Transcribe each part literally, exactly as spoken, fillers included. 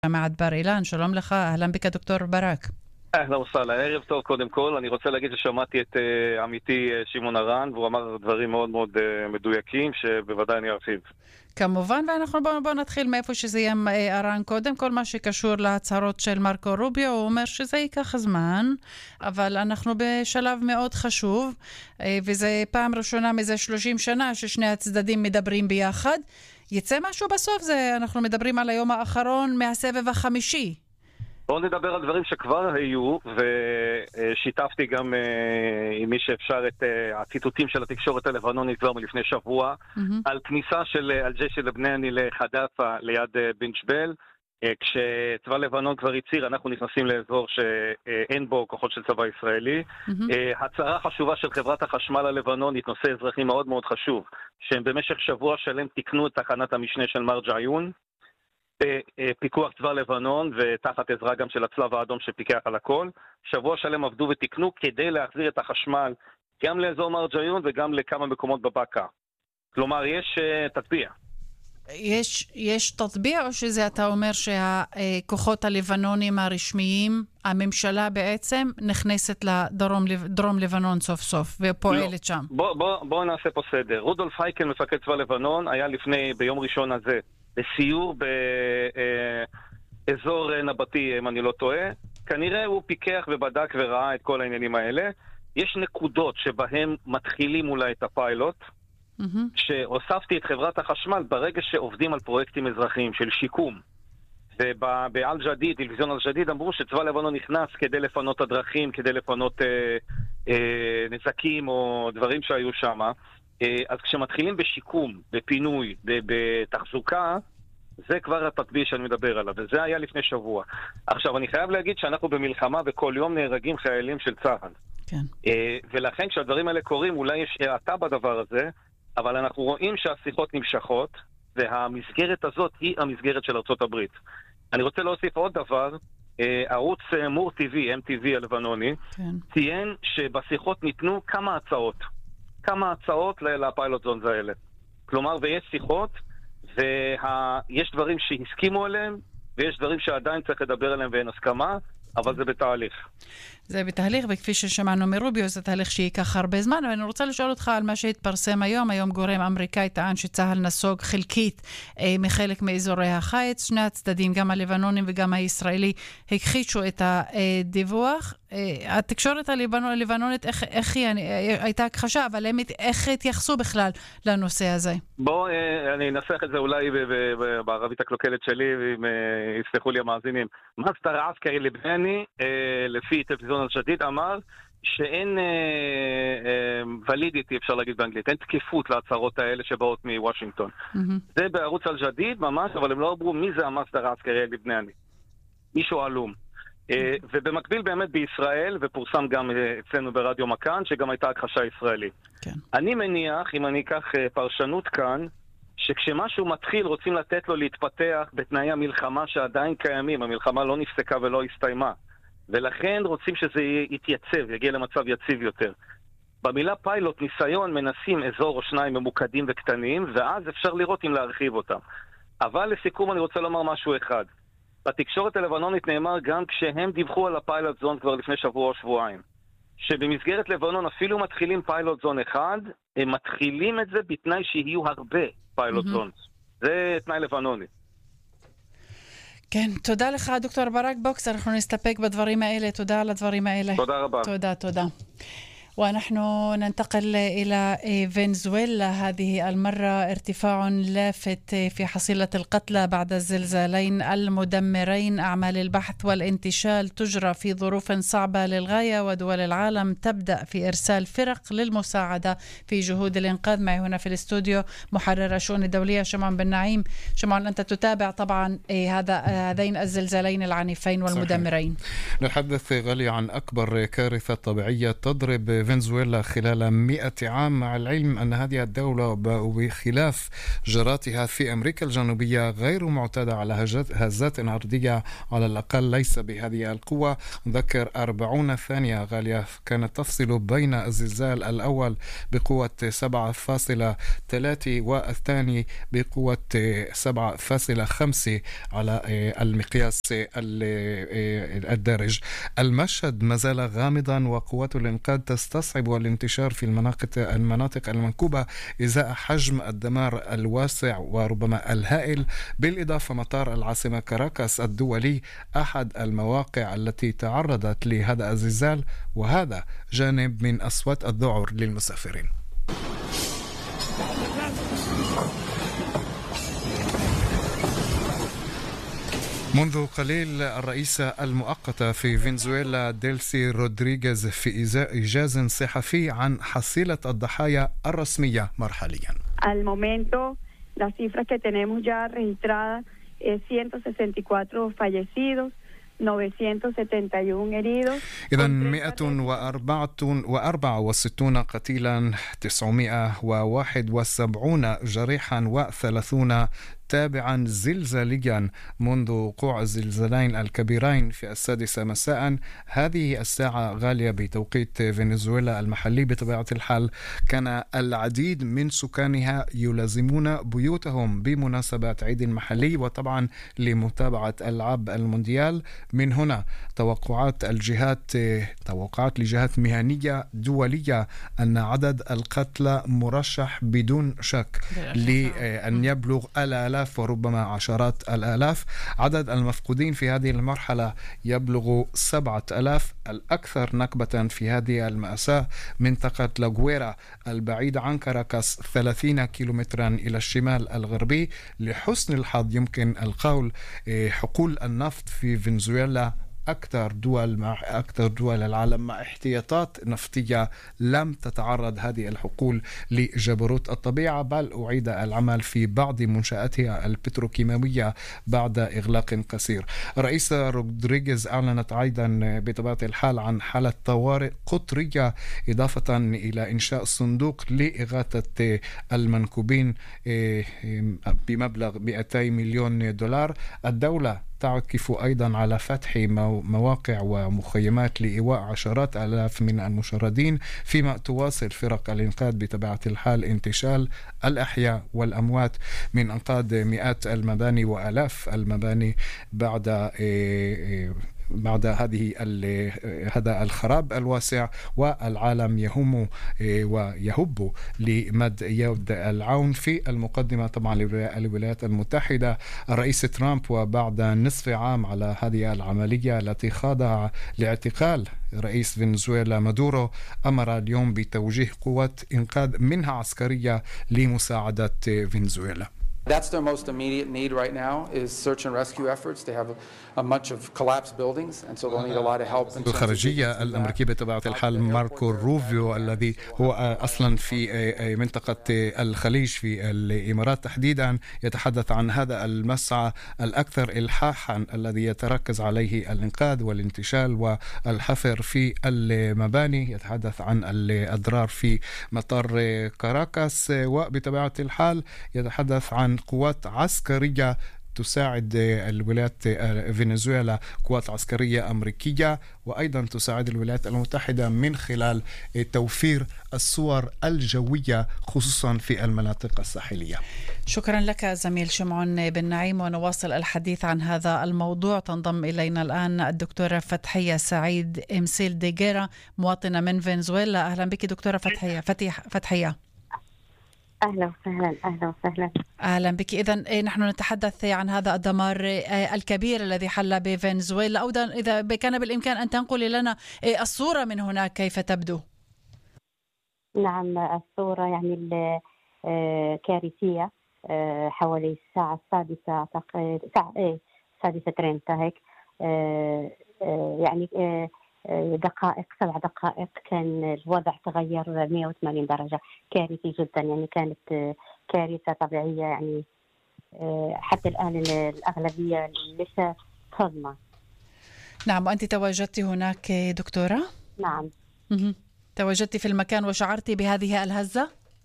ג'امعة בר אילן. שלום לך, אהלן בך דוקטור ברק. אהלן וסהלן, ערב טוב. קודם כל אני רוצה להגיד ששמעתי את uh, עמיתי uh, שמעון הרן, והוא אמר דברים מאוד מאוד uh, מדויקים שבוודאי אני ארחיב. כמובן, ואנחנו בואו בוא נתחיל מאיפה שזה יהיה הרן. קודם כל מה שקשור להצהרות של מרקו רוביו, הוא אומר שזה ייקח זמן, אבל אנחנו בשלב מאוד חשוב, וזה פעם ראשונה מזה שלושים שנה ששני הצדדים מדברים ביחד. יצא משהו בסוף, זה אנחנו מדברים על היום האחרון מהסבב החמישי. בואו נדבר על דברים שכבר היו, ושיתפתי גם עם מי שאפשר את הציטוטים של התקשורת הלבנונית כבר מלפני שבוע, mm-hmm. על כניסה של אל-ג'יש אל-לבנאני לחדאפה ליד בן ג'בל, כשצבא לבנון כבר הצהיר, אנחנו נכנסים לאזור שאין בו כוחות של צבא ישראלי. Mm-hmm. הצהרה חשובה של חברת החשמל הלבנונית, נושא אזרחי מאוד מאוד חשוב, שהם במשך שבוע שלם תקנו את תחנת המשנה של מרג'עיון, פיקוח צבא לבנון ותחת עזרה גם של הצלב האדום שפיקח על הכל. שבוע שלם עבדו ותקנו כדי להחזיר את החשמל גם לאזור מרג'עיון וגם לכמה מקומות בבקעה. כלומר, יש uh, תטביע. יש, יש תטביע, או שזה אתה אומר שהכוחות הלבנונים הרשמיים, הממשלה בעצם נכנסת לדרום דרום לבנון סוף סוף ופועלת לא. שם? בוא, בוא, בוא נעשה פה סדר. רודולף הייקל, מפקד צבא לבנון, היה לפני, ביום ראשון הזה, בסיור באזור נבטי, אם אני לא טועה. כנראה הוא פיקח ובדק וראה את כל העניינים האלה. יש נקודות שבהם מתחילים אולי את הפיילוט, mm-hmm. שהוספתי את חברת החשמל ברגע שעובדים על פרויקטים אזרחיים של שיקום. ובאל-ג'דיד, טלוויזיון אל-ג'דיד, אמרו שצבא לבנון נכנס כדי לפנות הדרכים, כדי לפנות אה, אה, נזקים או דברים שהיו שם. אז כשמתחילים בשיקום, בפינוי, בתחזוקה, זה כבר התטביע שאני מדבר עליו, וזה היה לפני שבוע. עכשיו, אני חייב להגיד שאנחנו במלחמה וכל יום נהרגים חיילים של צה"ל. כן. ולכן כשהדברים האלה קורים, אולי יש העתה בדבר הזה, אבל אנחנו רואים שהשיחות נמשכות, והמסגרת הזאת היא המסגרת של ארצות הברית. אני רוצה להוסיף עוד דבר, ערוץ מור טיווי, אם טי וי הלבנוני, כן. ציין שבשיחות ניתנו כמה הצעות. כמה הצעות לפיילוט זונס האלה. כלומר, ויש שיחות, ויש דברים שהסכימו עליהם, ויש דברים שעדיין צריך לדבר עליהם ואין הסכמה, אבל זה בתהליך. זה בתהליך, וכפי ששמענו מרוביו, זה תהליך שייקח הרבה זמן, ואני רוצה לשאול אותך על מה שהתפרסם היום. היום גורם אמריקאי טען שצהל נסוג חלקית אה, מחלק מאזורי החיץ. שני הצדדים, גם הלבנונים וגם הישראלי, הכחישו את הדיווח. אה, התקשורת הלבנונית, איך, איך היא, אני, הייתה הכחשה, אבל הם, איך התייחסו בכלל לנושא הזה? בוא, אה, אני אנסח את זה אולי ב- ב- ב- בערבית הקלוקלת שלי, ואם אה, יסלחו לי המאזינים. מסטר עסקרי לבנאני, אה, לפי טלוויזיון אל-ג'דיד, אמר שאין ולידיטי, אפשר להגיד באנגלית, אין תקפות להצהרות האלה שבאות מוושינגטון. Mm-hmm. זה בערוץ אל-ג'דיד ממש, אבל הם לא אמרו מי זה המסדר העסקרי הלבנני. מישהו עלום. Mm-hmm. ובמקביל באמת בישראל, ופורסם גם אצלנו ברדיו מקן, שגם הייתה הכחשה ישראלית. כן. אני מניח, אם אני אקח פרשנות כאן, שכשמשהו מתחיל רוצים לתת לו להתפתח בתנאי המלחמה שעדיין קיימים, המלחמה לא נפסקה ולא הסתיימה. ולכן רוצים שזה יתייצב, יגיע למצב יציב יותר. במילה פיילוט, ניסיון, מנסים אזור או שניים ממוקדים וקטנים, ואז אפשר לראות אם להרחיב אותם. אבל לסיכום אני רוצה לומר משהו אחד. בתקשורת הלבנונית נאמר גם כשהם דיווחו על הפיילוט זון כבר לפני שבוע או שבועיים, שבמסגרת לבנון אפילו מתחילים פיילוט זון אחד, הם מתחילים את זה בתנאי שיהיו הרבה פיילוט זון. זה תנאי לבנוני. כן, תודה לך דוקטור ברק בוקס, אנחנו נסתפק בדברים האלה, תודה על הדברים האלה. תודה רבה. תודה, תודה. ونحن ننتقل إلى فنزويلا. هذه المرة ارتفاع لافت في حصيلة القتلى بعد الزلزالين المدمرين. أعمال البحث والانتشال تجرى في ظروف صعبة للغاية، ودول العالم تبدأ في إرسال فرق للمساعدة في جهود الإنقاذ. معي هنا في الاستوديو محرر الشؤون الدولية شمعون بن نعيم. شمعون، أنت تتابع طبعا هذا هذين الزلزالين العنيفين والمدمرين. صحيح. نتحدث غالي عن أكبر كارثة طبيعية تضرب فنزويلا خلال مئة عام، مع العلم أن هذه الدولة بخلاف جاراتها في أمريكا الجنوبية غير معتادة على هزات أرضية، على الأقل ليس بهذه القوة. ذكر أربعون ثانية غالية كانت تفصل بين الزلزال الأول بقوة سبعة فاصلة ثلاثة والثاني بقوة سبعة فاصلة خمسة على المقياس الدارج. المشهد ما زال غامضا، وقوات الإنقاذ تستصعب الانتشار في المناطق المناطق المنكوبة إزاء حجم الدمار الواسع وربما الهائل. بالإضافة مطار العاصمة كاراكاس الدولي أحد المواقع التي تعرضت لهذا الزلزال، وهذا جانب من أصوات الذعر للمسافرين. منذ قليل الرئيسة المؤقتة في فنزويلا ديلسي رودريغيز في إيجاز صحفي عن حصيلة الضحايا الرسمية مرحليا. Al momento, las cifras que tenemos ya registradas es ciento sesenta y cuatro fallecidos, novecientos setenta y uno heridos. إذا مئة وأربعة وستون قتيلا، تسعمئة وواحد وسبعين جريحا، وثلاثون تابعا زلزاليا منذ وقوع الزلزالين الكبيرين في السادسة مساء. هذه الساعة غالية بتوقيت فنزويلا المحلي. بطبيعة الحال كان العديد من سكانها يلازمون بيوتهم بمناسبة عيد محلي، وطبعا لمتابعة ألعاب المونديال. من هنا توقعات الجهات توقعات لجهات مهنية دولية أن عدد القتلى مرشح بدون شك لأن يبلغ الآلاف وربما عشرات الآلاف. عدد المفقودين في هذه المرحلة يبلغ سبعة آلاف. الأكثر نكبة في هذه المأساة منطقة لاغويرا البعيدة عن كاراكاس، ثلاثين كيلومترا إلى الشمال الغربي. لحسن الحظ يمكن القول حقول النفط في فنزويلا أكثر دول مع أكثر دول العالم مع احتياطات نفطية لم تتعرض هذه الحقول لجبروت الطبيعة، بل أعيد العمل في بعض منشآتها البتروكيماوية بعد إغلاق قصير. الرئيسة رودريغيز أعلنت أيضا بطبيعة الحال عن حالة طوارئ قطرية، إضافة إلى إنشاء صندوق لإغاثة المنكوبين بمبلغ مئتي مليون دولار. الدولة تعكف أيضا على فتح مواقع ومخيمات لإيواء عشرات آلاف من المشردين، فيما تواصل فرق الإنقاذ بطبيعة الحال انتشال الأحياء والأموات من أنقاض مئات المباني وآلاف المباني بعد بعد هذه هذا الخراب الواسع. والعالم يهم ويهب لمد يد العون، في المقدمة طبعا للولايات المتحدة. الرئيس ترامب وبعد نصف عام على هذه العملية التي خاضها لاعتقال رئيس فنزويلا مادورو، أمر اليوم بتوجيه قوات إنقاذ منها عسكرية لمساعدة فنزويلا. That's their most immediate need right now is search and rescue efforts. They have a, a bunch of collapsed buildings and so they'll need a lot of help. الخارجية الأمريكية بطبيعة الحال ماركو روبيو الذي هو أصلا في منطقة الخليج في الإمارات تحديدا يتحدث عن هذا المسعى الأكثر إلحاحا الذي يتركز عليه الإنقاذ والانتشال والحفر في المباني. يتحدث عن الأضرار في مطار كاراكاس، وبطبيعة الحال يتحدث عن قوات عسكرية تساعد الولايات فنزويلا، قوات عسكرية أمريكية، وأيضا تساعد الولايات المتحدة من خلال توفير الصور الجوية خصوصا في المناطق الساحلية. شكرا لك زميل شمعون بن نعيم، ونواصل الحديث عن هذا الموضوع. تنضم إلينا الآن الدكتورة فتحية سعيد إمسيل ديغيرا، مواطنة من فنزويلا. أهلا بك دكتورة فتحية. فتحية أهلا وسهلا. أهلا وسهلا. أهلا بك. إذن نحن نتحدث عن هذا الدمار الكبير الذي حل بفنزويلا. أولا إذا كان بالإمكان أن تنقل لنا الصورة من هناك كيف تبدو. نعم، الصورة يعني كارثية. حوالي الساعة السادسة أعتقد، الساعة إيه السادسة ترنتا هيك، يعني دقائق سبع دقائق كان الوضع تغير مئة وثمانين درجة. كارثي جدا، يعني كانت كارثة طبيعية. يعني حتى الآن الأغلبية لسه صدمة. نعم، وأنت تواجدت هناك دكتورة؟ نعم. تواجدت في المكان وشعرت بهذه الهزة؟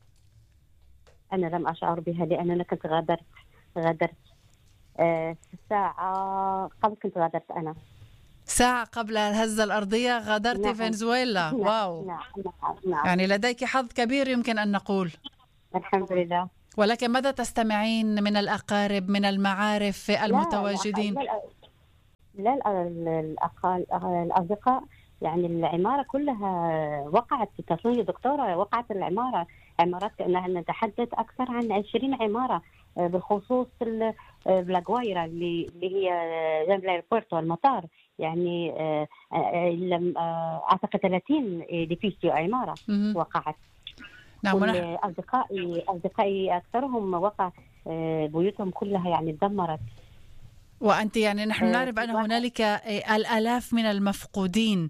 أنا لم أشعر بها لأن أنا كنت غادرت غادرت آه ساعة قبل كنت غادرت أنا ساعة قبل الهزة الأرضية غادرت نعم. فنزويلا. نعم. واو. نعم. نعم. نعم. يعني لديك حظ كبير يمكن أن نقول. الحمد لله. ولكن ماذا تستمعين من الأقارب من المعارف المتواجدين؟ لا, لا, لا, لا الأقال الأصدقاء يعني العمارة كلها وقعت. تصلي دكتورة وقعت العمارة عمارات كأنها نتحدث أكثر عن عشرين عمارة بالخصوص بلاغوايرا اللي هي جنب الأيربورت والمطار. يعني لم أعتقد ثلاثين إديفيسيو عمارة وقعت. نعم. أصدقائي أصدقائي أكثرهم وقع بيوتهم كلها يعني تدمرت. وأنت يعني نحن نعرف أن هنالك الآلاف من المفقودين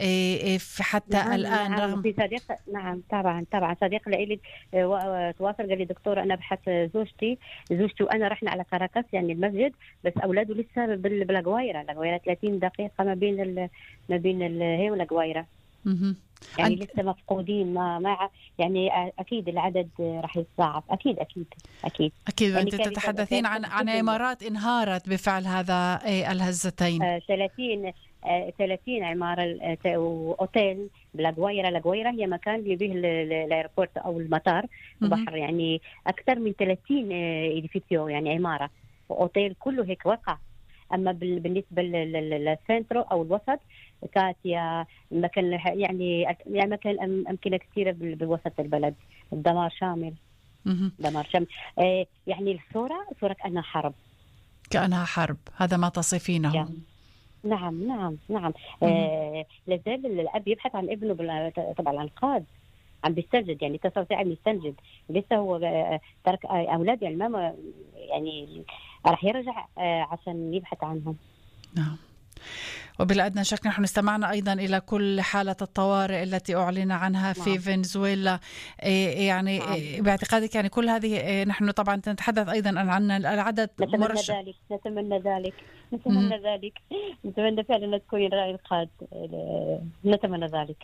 حتى نعم الآن. نعم رغم في صديق نعم طبعا طبعا صديق لي تواصل قال لي دكتور أنا بحث زوجتي زوجتي وأنا رحنا على كاراكاس يعني المسجد بس أولاده لسه باللاغوايرا لاغوايرا ثلاثين دقيقة ما بين ال... ما بين ال... هي ولاغوايرا يعني أنت... لسه مفقودين ما ما يعني أكيد العدد راح يتصاعد أكيد أكيد أكيد أكيد. يعني أنت تتحدثين عن عن عمارات انهارت بفعل هذا الهزتين. آه ثلاثين آه ثلاثين عمارة وأوتيل بلاغوايرا. لاغوايرا هي مكان اللي به الأيربورت أو المطار البحر يعني أكثر من ثلاثين إديفيسيو يعني عمارة وأوتيل كله هيك وقع. أما بالنسبة للسنترو أو الوسط كانت يا مكان يعني يعني مكان أمكنة كثيرة بالوسط البلد. الدمار شامل. دمار شامل آه يعني الصورة صورة كأنها حرب كأنها حرب. هذا ما تصفينه. يعني. نعم نعم نعم آه لازال الأب يبحث عن ابنه تبع الأنقاض عم بيستنجد يعني تصور عم يستنجد لسه هو ترك أولاد يعني ما يعني راح يرجع آه عشان يبحث عنهم. نعم. وبلا أدنى شك نحن استمعنا أيضا إلى كل حالة الطوارئ التي أعلن عنها في نعم. فنزويلا. يعني نعم. باعتقادك يعني كل هذه نحن طبعا نتحدث أيضا عن العدد نتمنى مرش... ذلك نتمنى ذلك نتمنى م- ذلك نتمنى فعلا أن تكوني رأي القاد نتمنى ذلك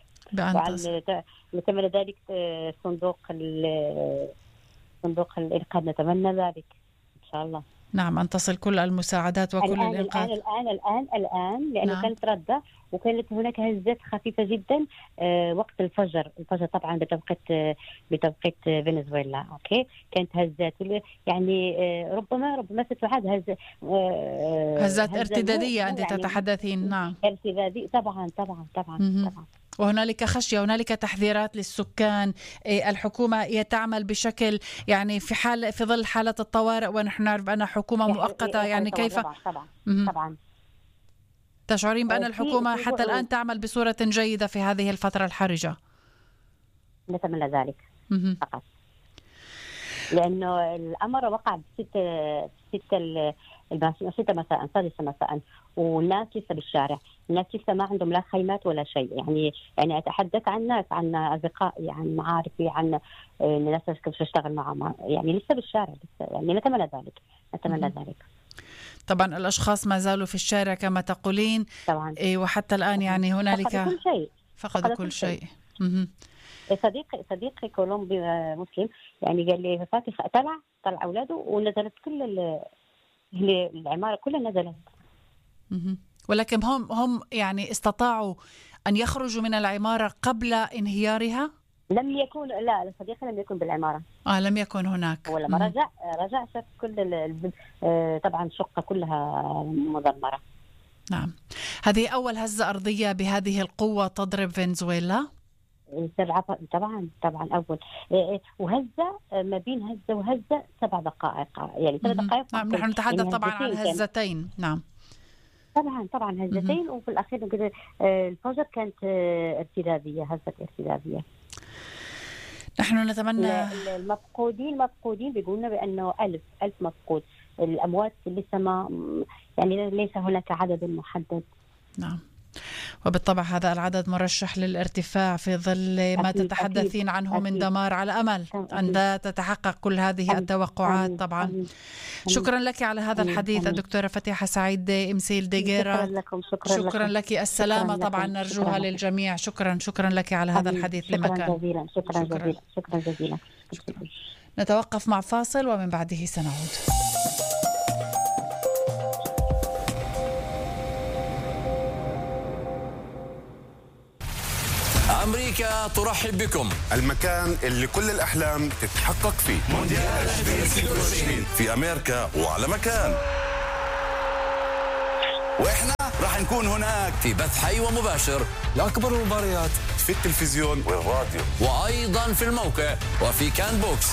نتمنى ذلك صندوق صندوق الإنقاذ نتمنى ذلك إن شاء الله. نعم أن تصل كل المساعدات وكل الآن الإنقاذ. الآن الآن الآن لأنه نعم. كانت ردة وكانت هناك هزات خفيفة جدا آه وقت الفجر. الفجر طبعا بتوقيت آه بتوقيت آه فنزويلا. أوكي كانت هزات يعني آه ربما ربما ستعاد هز آه هزات ارتدادية أنت يعني تتحدثين. نعم ارتدادية طبعا طبعا طبعا م- طبعا. وهنالك خشية هنالك تحذيرات للسكان. الحكومة تعمل بشكل يعني في حال في ظل حالة الطوارئ ونحن نعرف أن حكومة مؤقتة يعني طبعاً كيف طبعا طبعا تشعرين بأن الحكومة حتى الآن تعمل بصورة جيدة في هذه الفترة الحرجة؟ نتمنى ذلك فقط لأنه الأمر وقع بستة ستة ستة مساء سادسة مساء والناس لسه بالشارع. الناس لسه ما عندهم لا خيمات ولا شيء يعني يعني أتحدث عن ناس عن أصدقائي عن معارفي عن الناس كيف أشتغل معهم يعني لسه بالشارع لسه يعني نتمنى ذلك نتمنى ذلك. طبعا الأشخاص ما زالوا في الشارع كما تقولين طبعا إيه وحتى الآن يعني هنالك فقدوا كل شيء فقدوا كل شيء. شيء. صديقي صديقي كولومبي مسلم يعني قال لي فاتي طلع طلع أولاده ونزلت كل العمارة كلها نزلت. ولكن هم هم يعني استطاعوا أن يخرجوا من العمارة قبل انهيارها؟ لم يكن لا صديقي لم يكن بالعمارة. آه لم يكن هناك. هو لما رجع رجع شاف كل طبعا الشقة كلها مدمرة. نعم. هذه أول هزة أرضية بهذه القوة تضرب فنزويلا؟ طبعا طبعا أول وهزة ما بين هزة وهزة سبع دقائق يعني سبع دقائق. نعم نحن نتحدث يعني طبعا عن هزتين. نعم طبعا طبعا هزتين وفي الأخير كده الفجر كانت ارتدادية هزة ارتدادية. نحن نتمنى المفقودين المفقودين بيقولنا بأنه ألف ألف مفقود. الأموات لسه ما يعني ليس هناك عدد محدد. نعم وبالطبع هذا العدد مرشح للارتفاع في ظل ما أكيد تتحدثين عنه أكيد من دمار، على أمل أن تتحقق كل هذه أكيد التوقعات. أكيد طبعا أكيد. شكرا لك على هذا أكيد. الحديث أكيد. الدكتورة فتيحة سعيد إمسيل ديغيرا. شكرا لكم. شكرا, شكرا لكم. لك. السلامة شكرا طبعا لكم. نرجوها شكرا للجميع. شكرا شكرا لك على هذا أكيد. الحديث شكرا لمكان. جزيلا. شكرا, شكرا. جزيلا. شكرا جزيلا. شكرا. نتوقف مع فاصل ومن بعده سنعود. أمريكا ترحب بكم، المكان اللي كل الأحلام تتحقق فيه. مونديال ألفين وستة وعشرين في أمريكا وعلى مكان، وإحنا راح نكون هناك في بث حي ومباشر لأكبر المباريات في التلفزيون والراديو، وأيضا في الموقع وفي كان بوكس.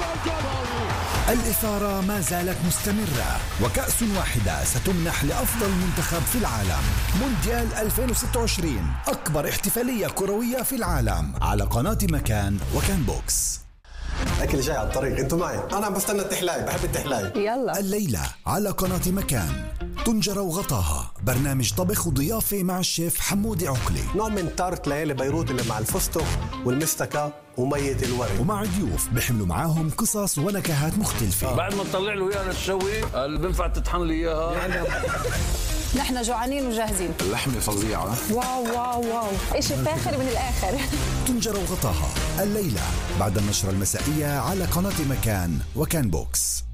الإثارة ما زالت مستمرة، وكأس واحدة ستمنح لأفضل منتخب في العالم. مونديال ألفين وستة وعشرين، أكبر احتفالية كروية في العالم، على قناة مكان وكان بوكس. أكل جاي على الطريق، أنتوا معي، أنا عم بستنى التحلاي، بحب التحلاي. يلا. الليلة على قناة مكان، طنجرة وغطاها، برنامج طبخ وضيافة مع الشيف حمودي عقلي، نوع من تارت ليالي بيروت اللي مع الفستق والمستكة ومية الورد، ومع ضيوف بيحملوا معاهم قصص ونكهات مختلفة. بعد ما تطلع له اياها تشوي اللي بينفع تطحن لي اياها. نحن جوعانين وجاهزين. اللحمة فظيعة. واو واو واو، إشي فاخر من الآخر. طنجرة وغطاها الليلة بعد النشرة المسائية على قناة مكان وكان بوكس.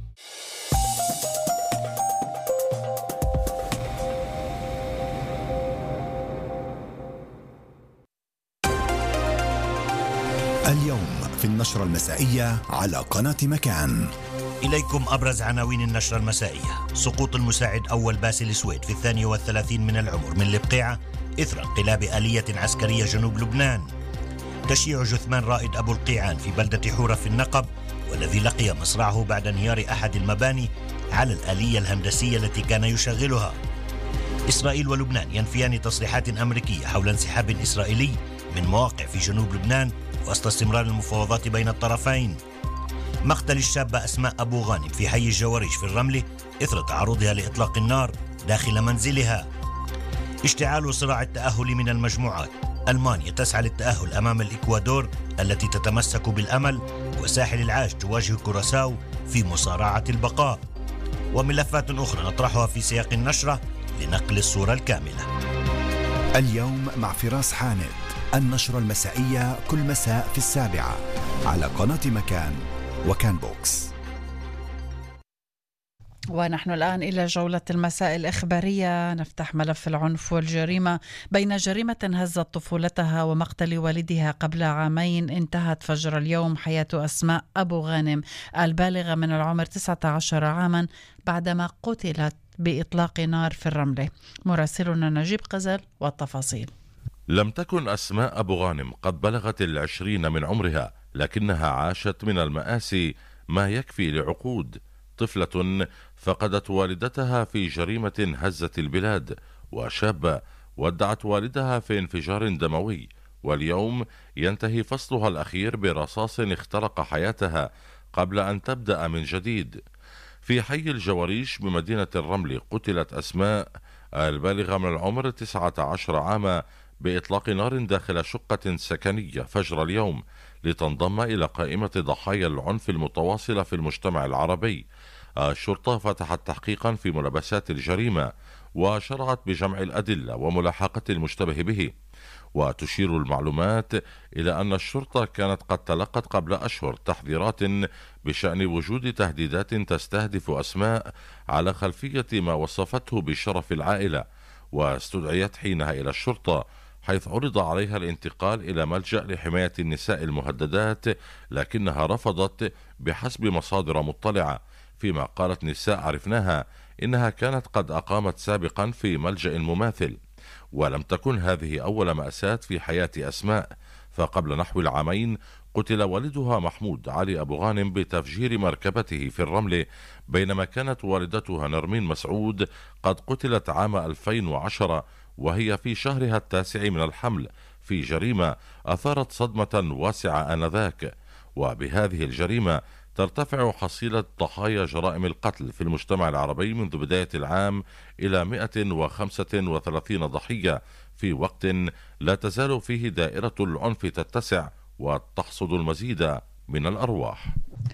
اليوم في النشرة المسائية على قناة مكان. إليكم أبرز عناوين النشرة المسائية. سقوط المساعد أول باسل سويد في الثانية والثلاثين من العمر من البقيعة إثر انقلاب آلية عسكرية جنوب لبنان. تشييع جثمان رائد أبو القيعان في بلدة حورة في النقب، والذي لقي مصرعه بعد انهيار أحد المباني على الآلية الهندسية التي كان يشغلها. إسرائيل ولبنان ينفيان تصريحات أمريكية حول انسحاب إسرائيلي من مواقع في جنوب لبنان وسط استمرار المفاوضات بين الطرفين. مقتل الشابة أسماء أبو غانم في حي الجواريش في الرملة إثر تعرضها لإطلاق النار داخل منزلها. اشتعال صراع التأهل من المجموعات. ألمانيا تسعى للتأهل أمام الإكوادور التي تتمسك بالأمل، وساحل العاج تواجه كوراساو في مصارعة البقاء. وملفات أخرى نطرحها في سياق النشرة لنقل الصورة الكاملة. اليوم مع فراس حامد، النشرة المسائية كل مساء في السابعة على قناة مكان وكان بوكس. ونحن الآن إلى جولة المساء الإخبارية. نفتح ملف العنف والجريمة. بين جريمة هزت طفولتها ومقتل والدها قبل عامين، انتهت فجر اليوم حياة أسماء أبو غانم البالغة من العمر تسعة عشر عاما بعدما قتلت بإطلاق نار في الرملة. مراسلنا نجيب قزل والتفاصيل. لم تكن أسماء أبو غانم قد بلغت العشرين من عمرها، لكنها عاشت من المآسي ما يكفي لعقود. طفلة فقدت والدتها في جريمة هزت البلاد، وشابة ودعت والدها في انفجار دموي، واليوم ينتهي فصلها الأخير برصاص اخترق حياتها قبل أن تبدأ من جديد. في حي الجواريش بمدينة الرمل قتلت أسماء البالغة من العمر تسعة عشر عاما بإطلاق نار داخل شقة سكنية فجر اليوم، لتنضم إلى قائمة ضحايا العنف المتواصلة في المجتمع العربي. الشرطة فتحت تحقيقا في ملابسات الجريمة وشرعت بجمع الأدلة وملاحقة المشتبه به. وتشير المعلومات إلى أن الشرطة كانت قد تلقت قبل أشهر تحذيرات بشأن وجود تهديدات تستهدف أسماء على خلفية ما وصفته بشرف العائلة، واستدعيت حينها إلى الشرطة، حيث عرض عليها الانتقال إلى ملجأ لحماية النساء المهددات، لكنها رفضت بحسب مصادر مطلعة. فيما قالت نساء عرفناها إنها كانت قد أقامت سابقا في ملجأ مماثل. ولم تكن هذه أول مأساة في حياة أسماء، فقبل نحو العامين قتل والدها محمود علي أبو غانم بتفجير مركبته في الرمل، بينما كانت والدتها نرمين مسعود قد قتلت عام ألفين وعشرة وهي في شهرها التاسع من الحمل، في جريمة أثارت صدمة واسعة آنذاك. وبهذه الجريمة ترتفع حصيلة ضحايا جرائم القتل في المجتمع العربي منذ بداية العام إلى مئة وخمسة وثلاثين ضحية، في وقت لا تزال فيه دائرة العنف تتسع وتحصد المزيد من الأرواح.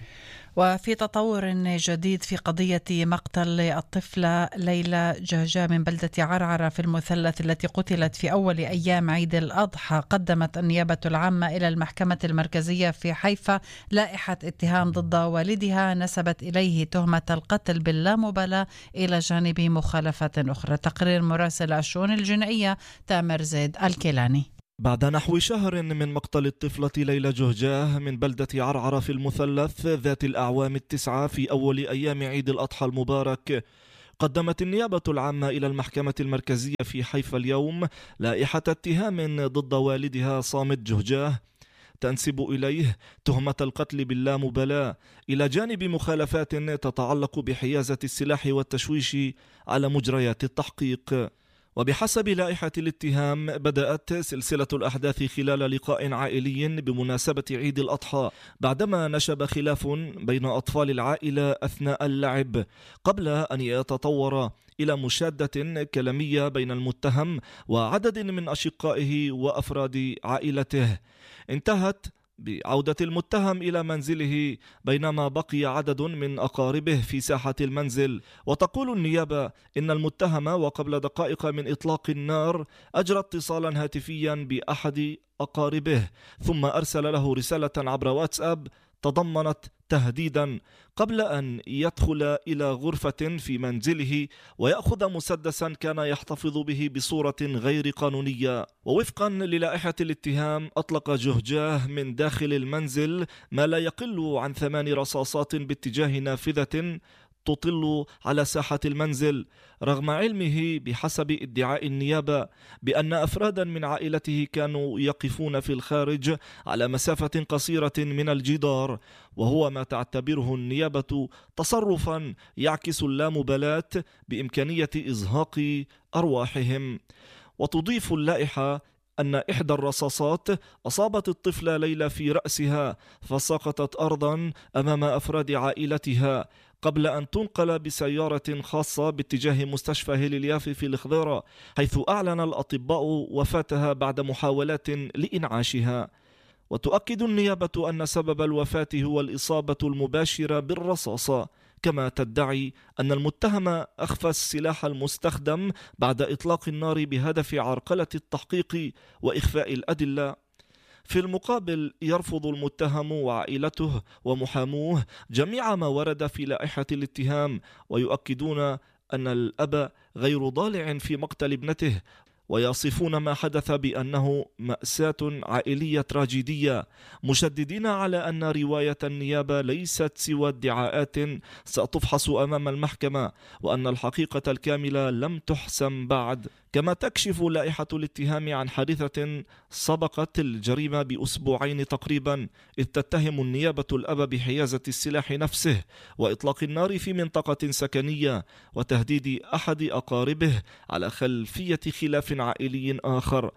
وفي تطور جديد في قضية مقتل الطفلة ليلى جهجاه من بلدة عرعرة في المثلث التي قتلت في أول أيام عيد الأضحى، قدمت النيابة العامة إلى المحكمة المركزية في حيفا لائحة اتهام ضد والدها نسبت إليه تهمة القتل باللامبالاة إلى جانب مخالفات أخرى. تقرير مراسل الشؤون الجنائية تامر زيد الكيلاني. بعد نحو شهر من مقتل الطفلة ليلى جهجاه من بلدة عرعرة في المثلث ذات الأعوام التسعة في أول أيام عيد الأضحى المبارك، قدمت النيابة العامة إلى المحكمة المركزية في حيفا اليوم لائحة اتهام ضد والدها صامت جهجاه تنسب إليه تهمة القتل باللامبالاة إلى جانب مخالفات تتعلق بحيازة السلاح والتشويش على مجريات التحقيق. وبحسب لائحة الاتهام بدأت سلسلة الأحداث خلال لقاء عائلي بمناسبة عيد الأضحى بعدما نشب خلاف بين أطفال العائلة أثناء اللعب قبل أن يتطور إلى مشادة كلامية بين المتهم وعدد من أشقائه وأفراد عائلته، انتهت بعودة المتهم إلى منزله بينما بقي عدد من أقاربه في ساحة المنزل. وتقول النيابة إن المتهم وقبل دقائق من إطلاق النار أجرى اتصالا هاتفيا بأحد أقاربه ثم أرسل له رسالة عبر واتساب تضمنت تهديدا قبل أن يدخل إلى غرفة في منزله ويأخذ مسدسا كان يحتفظ به بصورة غير قانونية. ووفقا للائحة الاتهام أطلق جهجاه من داخل المنزل ما لا يقل عن ثمان رصاصات باتجاه نافذة تطل على ساحة المنزل، رغم علمه بحسب ادعاء النيابة بأن أفرادا من عائلته كانوا يقفون في الخارج على مسافة قصيرة من الجدار، وهو ما تعتبره النيابة تصرفا يعكس اللامبالاة بإمكانية إزهاق أرواحهم. وتضيف اللائحة أن إحدى الرصاصات أصابت الطفلة ليلى في رأسها فسقطت أرضا أمام أفراد عائلتها قبل أن تنقل بسيارة خاصة باتجاه مستشفى هيليلياف في الخضيرة، حيث أعلن الأطباء وفاتها بعد محاولات لإنعاشها. وتؤكد النيابة أن سبب الوفاة هو الإصابة المباشرة بالرصاصة، كما تدعي أن المتهم أخفى السلاح المستخدم بعد إطلاق النار بهدف عرقلة التحقيق وإخفاء الأدلة. في المقابل يرفض المتهم وعائلته ومحاموه جميع ما ورد في لائحة الاتهام، ويؤكدون أن الأب غير ضالع في مقتل ابنته، ويصفون ما حدث بأنه مأساة عائلية تراجيدية، مشددين على أن رواية النيابة ليست سوى ادعاءات ستفحص أمام المحكمة، وأن الحقيقة الكاملة لم تحسم بعد. كما تكشف لائحة الاتهام عن حادثة سبقت الجريمة بأسبوعين تقريبا، إذ تتهم النيابة الأب بحيازة السلاح نفسه وإطلاق النار في منطقة سكنية وتهديد أحد أقاربه على خلفية خلاف عائلي آخر،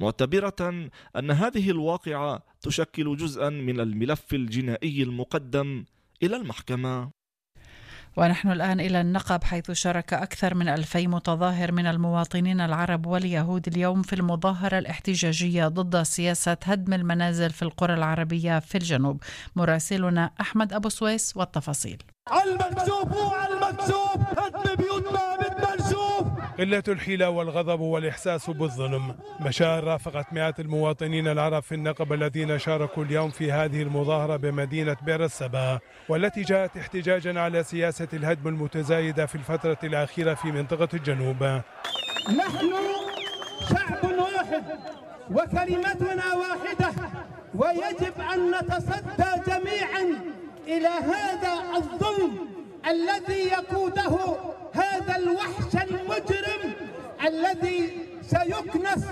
معتبرة أن هذه الواقعة تشكل جزءا من الملف الجنائي المقدم إلى المحكمة. ونحن الآن إلى النقب، حيث شارك أكثر من ألفي متظاهر من المواطنين العرب واليهود اليوم في المظاهرة الاحتجاجية ضد سياسة هدم المنازل في القرى العربية في الجنوب. مراسلنا أحمد أبو سويس والتفاصيل. المكشوف هو المكشوف، هدم بيوتنا بدنا نشوف. قلة الحيلة والغضب والإحساس بالظلم مشاعر رافقت مئات المواطنين العرب في النقب الذين شاركوا اليوم في هذه المظاهرة بمدينة بئر السبا، والتي جاءت احتجاجا على سياسة الهدم المتزايدة في الفترة الأخيرة في منطقة الجنوب. نحن شعب واحد وكلمتنا واحدة، ويجب أن نتصدى جميعا إلى هذا الظلم الذي يقوده هذا الوحش المجرم الذي سيكنس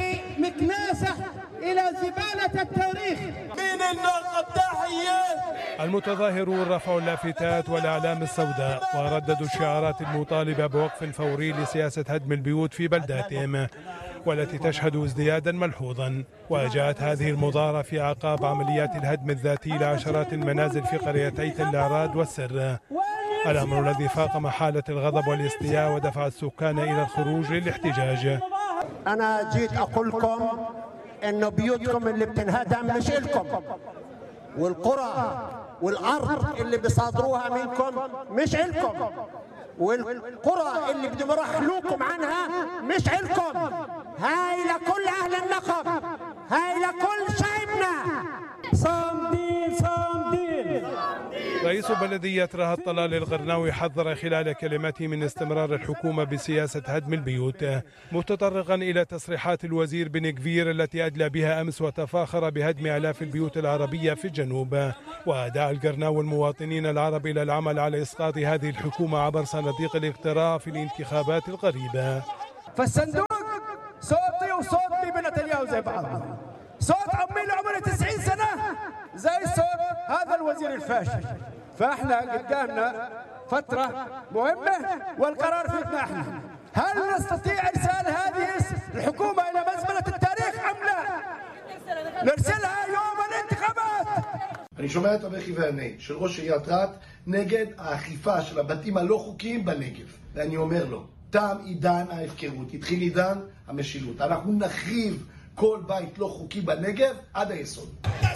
بمكناسه إلى زبالة التاريخ. من النقب تحية. المتظاهرون رفعوا اللافتات والأعلام السوداء ورددوا الشعارات المطالبة بوقف فوري لسياسة هدم البيوت في بلداتهم، والتي تشهد ازديادا ملحوظا. وجاءت هذه المظاهرة في أعقاب عمليات الهدم الذاتي لعشرات المنازل في قريتي تل عراد والسر، الأمر الذي فاقم حالة الغضب والاستياء ودفع السكان إلى الخروج للاحتجاج. أنا جيت أقول لكم إنه بيوتكم اللي بتنهدم مش إلكم، والقرى والأرض اللي بيصادروها منكم مش إلكم، والقرى اللي بدهم يرحلوكم عنها مش إلكم. هاي لكل أهل النقب، هاي لكل شعبنا. صامدين صامدين. رئيس بلدية رهط طلال الغرناوي حذر خلال كلمته من استمرار الحكومة بسياسة هدم البيوت، متطرقا إلى تصريحات الوزير بن كفير التي أدلى بها أمس وتفاخر بهدم آلاف البيوت العربية في الجنوب. ودعا الغرناوي المواطنين العرب إلى العمل على إسقاط هذه الحكومة عبر صناديق الاقتراع في الانتخابات القريبة. فالصندوق صوتي وصوت بيبي نتنياهو زي بعض، صوت عمي اللي عمره تسعين سنة زي صوت هذا الوزير الفاشل. فاحنا قدامنا فترة مهمة والقرار في ايدنا احنا. هل نستطيع ارسال هذه الحكومة الى مزبلة التاريخ ام لا؟ نرسلها يوم الانتخابات. אני שומע את הבכי והנהי של ראש עיריית רהט נגד האכיפה של הבתים הלא חוקיים בנגב. ואני אומר לו, תם עידן ההפקרות, התחיל עידן המשילות. אנחנו נחריב כל בית לא חוקי בנגב עד היסוד.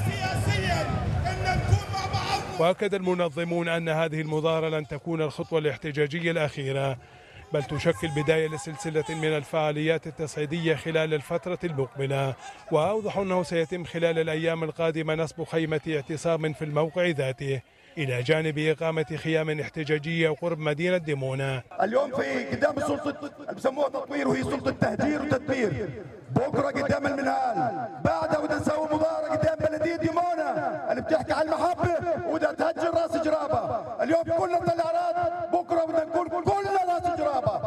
وأكد المنظمون أن هذه المظاهرة لن تكون الخطوة الاحتجاجية الأخيرة، بل تشكل بداية لسلسلة من الفعاليات التصعيدية خلال الفترة المقبلة. وأوضحوا أنه سيتم خلال الأيام القادمة نصب خيمة اعتصام في الموقع ذاته، إلى جانب إقامة خيام احتجاجية قرب مدينة دمونة. اليوم في قدام سلطة بسموها تطوير وهي سلطة تهجير وتدمير، بكرة قدام المنهال، بعدها بدنا نسوي مظاهرة قدام بلدية دمونة اللي بتحكي عن المحبة وبدها تهجر راس جرابة. اليوم كلنا تل عراد، بكرة بدنا نكون كلنا راس جرابة.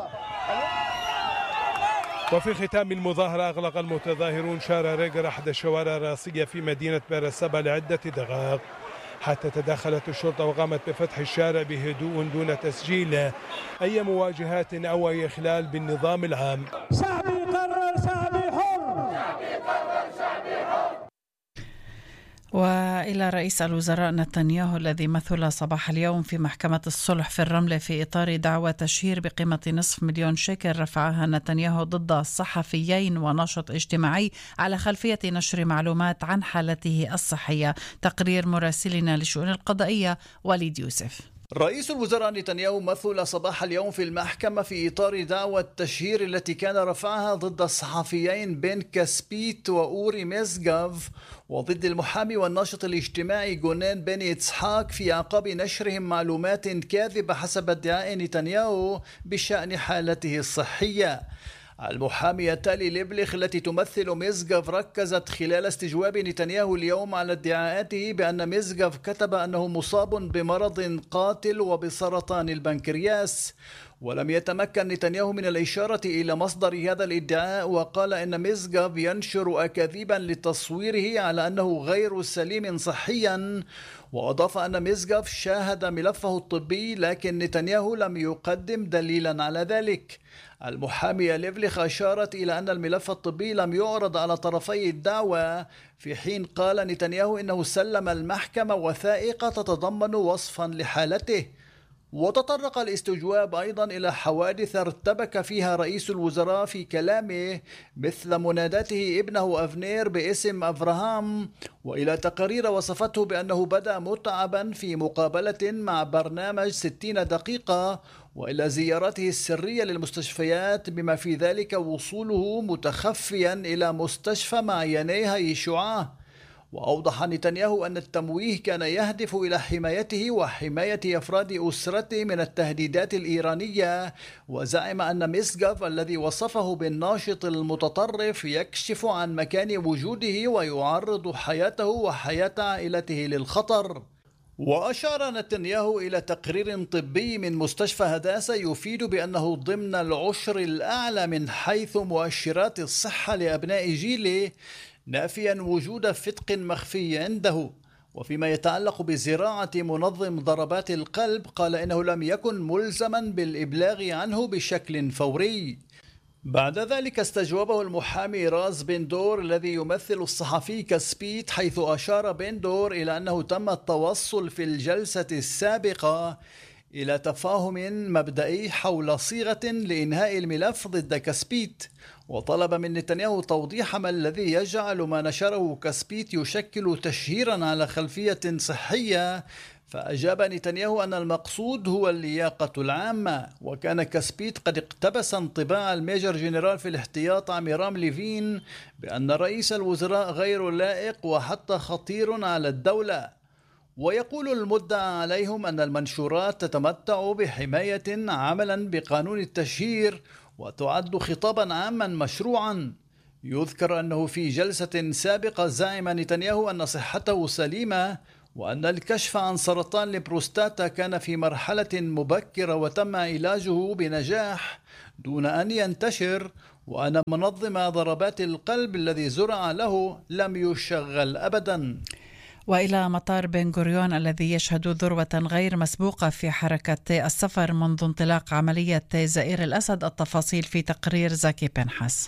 وفي ختام المظاهرة أغلق المتظاهرون شارع ريغر أحد الشوارع الرئيسية في مدينة بئر السبع لعدة دقائق، حتى تدخلت الشرطة وقامت بفتح الشارع بهدوء دون تسجيل أي مواجهات أو أي إخلال بالنظام العام. شعبي قرر، شعبي حر. وإلى رئيس الوزراء نتنياهو الذي مثل صباح اليوم في محكمة الصلح في الرملة في إطار دعوى تشهير بقيمة نصف مليون شيكل رفعها نتنياهو ضد الصحفيين وناشط اجتماعي على خلفية نشر معلومات عن حالته الصحية. تقرير مراسلنا للشؤون القضائية وليد يوسف. رئيس الوزراء نتنياهو مثل صباح اليوم في المحكمة في إطار دعوى التشهير التي كان رفعها ضد الصحفيين بن كاسبيت وأوري ميزغاف وضد المحامي والناشط الاجتماعي جونان بن إسحاق في أعقاب نشرهم معلومات كاذبة حسب ادعاء نتنياهو بشأن حالته الصحية. المحامية تالي ليبليخ التي تمثل ميزغاف ركزت خلال استجواب نتنياهو اليوم على ادعاءاته بأن ميزغاف كتب أنه مصاب بمرض قاتل وبسرطان البنكرياس، ولم يتمكن نتنياهو من الإشارة إلى مصدر هذا الادعاء، وقال إن ميزغاف ينشر أكاذيبا لتصويره على أنه غير سليم صحيا، وأضاف أن ميزغاف شاهد ملفه الطبي لكن نتنياهو لم يقدم دليلا على ذلك. المحامية ليفليخ أشارت إلى أن الملف الطبي لم يعرض على طرفي الدعوة، في حين قال نتنياهو إنه سلم المحكمة وثائق تتضمن وصفا لحالته. وتطرق الاستجواب أيضا إلى حوادث ارتبك فيها رئيس الوزراء في كلامه، مثل مناداته ابنه أفنير باسم أفراهام، وإلى تقارير وصفته بأنه بدأ متعبا في مقابلة مع برنامج ستين دقيقة، وإلى زيارته السرية للمستشفيات بما في ذلك وصوله متخفيا إلى مستشفى معينيها يشوعاه. وأوضح نتنياهو أن التمويه كان يهدف إلى حمايته وحماية أفراد أسرته من التهديدات الإيرانية، وزعم أن ميزغاف الذي وصفه بالناشط المتطرف يكشف عن مكان وجوده ويعرض حياته وحياة عائلته للخطر. وأشار نتنياهو إلى تقرير طبي من مستشفى هداسة يفيد بأنه ضمن العشر الأعلى من حيث مؤشرات الصحة لأبناء جيله، نافيا وجود فتق مخفي عنده. وفيما يتعلق بزراعة منظم ضربات القلب، قال إنه لم يكن ملزما بالإبلاغ عنه بشكل فوري. بعد ذلك استجوبه المحامي راز بن دور الذي يمثل الصحفي كاسبيت، حيث أشار بن دور إلى أنه تم التوصل في الجلسة السابقة إلى تفاهم مبدئي حول صيغة لإنهاء الملف ضد كاسبيت، وطلب من نتنياهو توضيح ما الذي يجعل ما نشره كاسبيت يشكل تشهيرا على خلفية صحية. فأجاب نتنياهو أن المقصود هو اللياقة العامة، وكان كاسبيت قد اقتبس انطباع الميجر جنرال في الاحتياط عميرام ليفين بأن رئيس الوزراء غير لائق وحتى خطير على الدولة. ويقول المدعى عليهم أن المنشورات تتمتع بحماية عملا بقانون التشهير وتعد خطابا عاما مشروعا. يذكر أنه في جلسة سابقة زعم نتنياهو أن صحته سليمة، وأن الكشف عن سرطان البروستاتا كان في مرحلة مبكرة وتم علاجه بنجاح دون أن ينتشر، وأن منظم ضربات القلب الذي زرع له لم يشغل أبدا. وإلى مطار بن غوريون الذي يشهد ذروة غير مسبوقة في حركة السفر منذ انطلاق عملية زائر الأسد. التفاصيل في تقرير زكي بنحاس.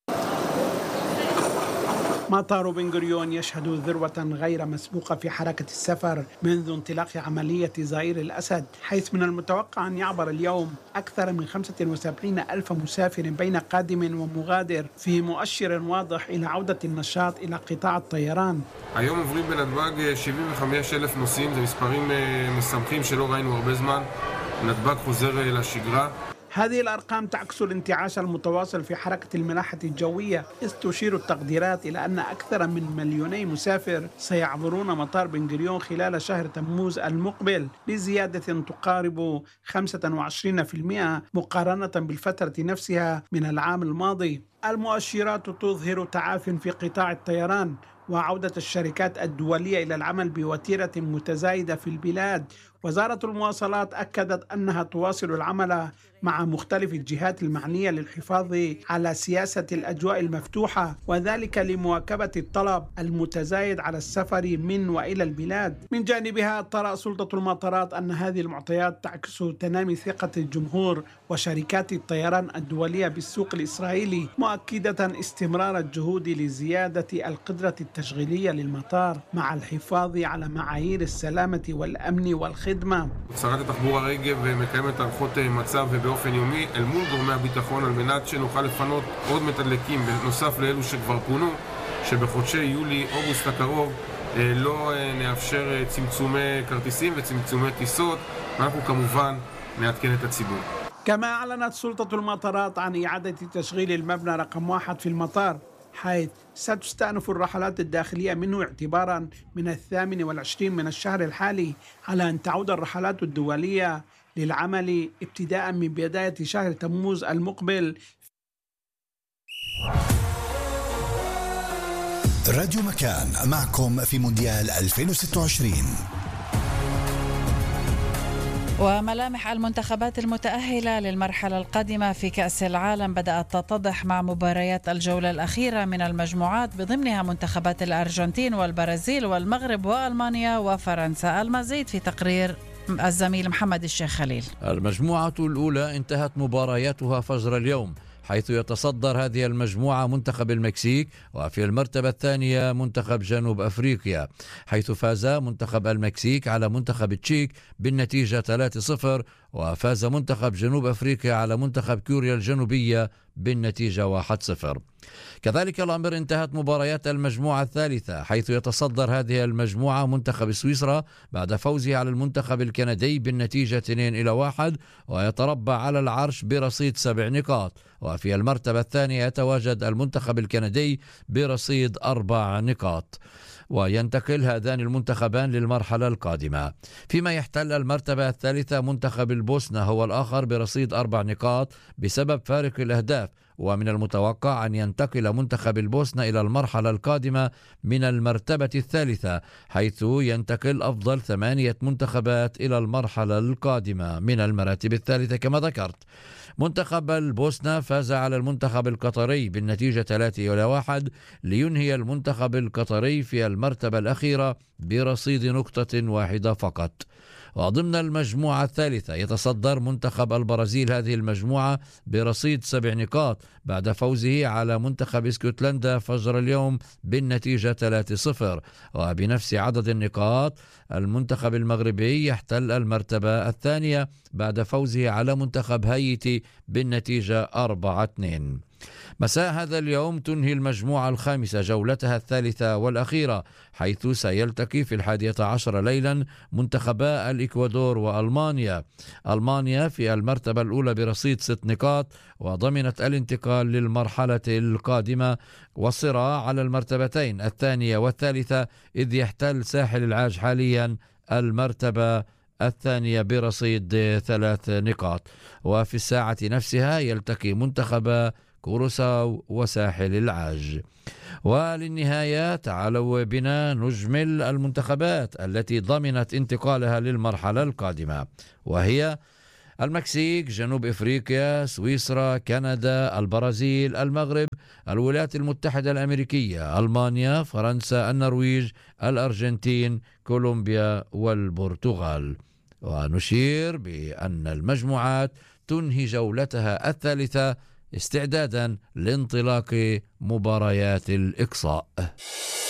مطار بن غوريون يشهد ذروة غير مسبوقة في حركة السفر منذ انطلاق عملية زائر الأسد، حيث من المتوقع أن يعبر اليوم أكثر من خمسة وسبعين ألف مسافر بين قادم ومغادر، في مؤشر واضح إلى عودة النشاط إلى قطاع الطيران. היום עוברים בנתב"ג שבעים וחמישה אלף נוסעים, זה מספרים משמחים שלא ראינו הרבה זמן. נתב"ג חוזר לשגרה. هذه الأرقام تعكس الانتعاش المتواصل في حركة الملاحة الجوية، إذ تشير التقديرات إلى أن أكثر من مليوني مسافر سيعبرون مطار بن غوريون خلال شهر تموز المقبل، بزيادة تقارب خمسة وعشرين بالمئة مقارنة بالفترة نفسها من العام الماضي. المؤشرات تظهر تعاف في قطاع الطيران وعودة الشركات الدولية إلى العمل بوتيرة متزايدة في البلاد. وزارة المواصلات أكدت أنها تواصل العمل مع مختلف الجهات المعنية للحفاظ على سياسة الأجواء المفتوحة، وذلك لمواكبة الطلب المتزايد على السفر من وإلى البلاد. من جانبها ترى سلطة المطارات أن هذه المعطيات تعكس تنامي ثقة الجمهور وشركات الطيران الدولية بالسوق الإسرائيلي، مؤكدة استمرار الجهود لزيادة القدرة التشغيلية للمطار مع الحفاظ على معايير السلامة والأمن والخدمة. שרת התחבורה רגב מקיימת הערכות מצב ובאופן יומי אל מול גורמי הביטחון על מנת שנוכל לפנות עוד מתדלקים בנוסף לאלו שכבר פונו, שבחודשי יולי-אוגוסט הקרוב לא נאפשר צמצומי כרטיסים וצמצומי טיסות, ואנחנו כמובן נעדכן את הציבור. كما أعلنت سلطة المطارات عن إعادة تشغيل المبنى رقم واحد في المطار، حيث ستستأنف الرحلات الداخلية منه اعتبارا من الثامن والعشرين من الشهر الحالي، على أن تعود الرحلات الدولية للعمل ابتداء من بداية شهر تموز المقبل. راديو مكان معكم في مونديال ألفين وستة وعشرين. وملامح المنتخبات المتأهلة للمرحلة القادمة في كأس العالم بدأت تتضح مع مباريات الجولة الأخيرة من المجموعات، بضمنها منتخبات الأرجنتين والبرازيل والمغرب وألمانيا وفرنسا. المزيد في تقرير الزميل محمد الشيخ خليل. المجموعة الأولى انتهت مبارياتها فجر اليوم، حيث يتصدر هذه المجموعة منتخب المكسيك، وفي المرتبة الثانية منتخب جنوب أفريقيا، حيث فاز منتخب المكسيك على منتخب تشيك بالنتيجة ثلاثة صفر، وفاز منتخب جنوب أفريقيا على منتخب كوريا الجنوبية بالنتيجة واحد صفر. كذلك الأمر انتهت مباريات المجموعة الثالثة، حيث يتصدر هذه المجموعة منتخب سويسرا بعد فوزه على المنتخب الكندي بالنتيجة اثنين إلى واحد، ويتربع على العرش برصيد سبع نقاط. وفي المرتبة الثانية يتواجد المنتخب الكندي برصيد أربع نقاط، وينتقل هذان المنتخبان للمرحلة القادمة. فيما يحتل المرتبة الثالثة منتخب البوسنة هو الآخر برصيد أربع نقاط بسبب فارق الأهداف، ومن المتوقع أن ينتقل منتخب البوسنة إلى المرحلة القادمة من المرتبة الثالثة، حيث ينتقل أفضل ثمانية منتخبات إلى المرحلة القادمة من المراتب الثالثة. كما ذكرت، منتخب البوسنة فاز على المنتخب القطري بالنتيجة ثلاثة إلى واحد، لينهي المنتخب القطري في المرتبة الأخيرة برصيد نقطة واحدة فقط. وضمن المجموعة الثالثة يتصدر منتخب البرازيل هذه المجموعة برصيد سبع نقاط بعد فوزه على منتخب اسكتلندا فجر اليوم بالنتيجة ثلاثة صفر. وبنفس عدد النقاط المنتخب المغربي يحتل المرتبة الثانية بعد فوزه على منتخب هايتي بالنتيجة أربعة اثنين. مساء هذا اليوم تنهي المجموعة الخامسة جولتها الثالثة والأخيرة، حيث سيلتقي في الحادية عشر ليلا منتخبا الإكوادور وألمانيا. ألمانيا في المرتبة الأولى برصيد ست نقاط وضمنت الانتقال للمرحلة القادمة والصراع على المرتبتين الثانية والثالثة، إذ يحتل ساحل العاج حاليا المرتبة الثانية برصيد ثلاث نقاط. وفي الساعة نفسها يلتقي منتخب كورساو وساحل العاج. وللنهاية تعالوا بنا نجمل المنتخبات التي ضمنت انتقالها للمرحلة القادمة، وهي المكسيك، جنوب إفريقيا، سويسرا، كندا، البرازيل، المغرب، الولايات المتحدة الأمريكية، ألمانيا، فرنسا، النرويج، الأرجنتين، كولومبيا والبرتغال. ونشير بأن المجموعات تنهي جولتها الثالثة استعدادا لانطلاق مباريات الإقصاء.